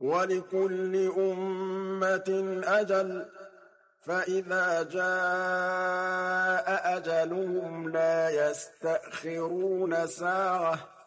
وَلِكُلِّ أُمَّةٍ أَجَلٌ ۖ فَإِذَا جَاءَ أَجَلُهُمْ لَا يَسْتَأْخِرُونَ سَاعَةً ۖ